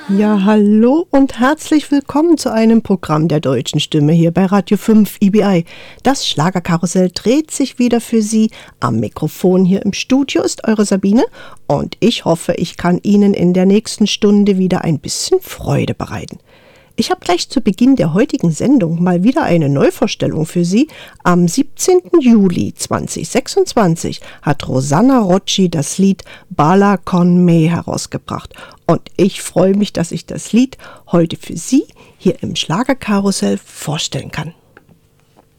Ja, hallo und herzlich willkommen zu einem Programm der Deutschen Stimme hier bei Radio 5 EBI. Das Schlagerkarussell dreht sich wieder für Sie. Am Mikrofon hier im Studio ist eure Sabine und ich hoffe, ich kann Ihnen in der nächsten Stunde wieder ein bisschen Freude bereiten. Ich habe gleich zu Beginn der heutigen Sendung mal wieder eine Neuvorstellung für Sie. Am 17. Juli 2026 hat Rosanna Rocci das Lied Bala con me herausgebracht. Und ich freue mich, dass ich das Lied heute für Sie hier im Schlagerkarussell vorstellen kann.